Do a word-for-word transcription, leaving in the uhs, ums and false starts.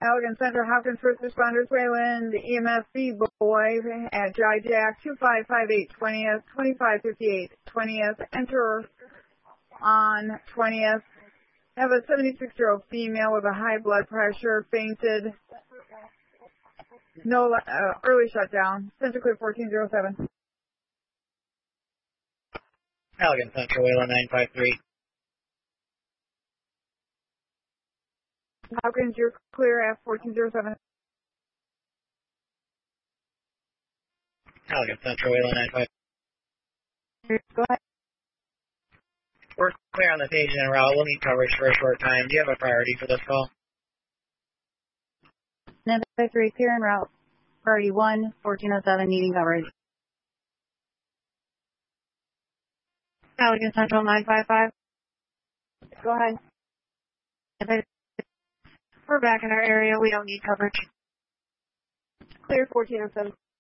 Allegan Central, Hopkins First Responders, Wayland, E M S C Boy at Dry Jack, two five five eight twentieth, twenty-five fifty-eight twentieth. Enter on twentieth. Have a seventy-six-year-old female with a high blood pressure, fainted. No, uh, early shutdown. Central Clear fourteen oh seven. Allegan Central, Wayland nine five three. Hopkins, you're clear at fourteen oh seven. Allegan Central, Wayland nine five three. Go ahead. We're clear on this agent en route. We'll need coverage for a short time. Do you have a priority for this call? nine five three, clear en route. Priority one, fourteen oh seven, needing coverage. Allegan Central nine five five. Go ahead. We're back in our area. We don't need coverage. Clear fourteen oh seven.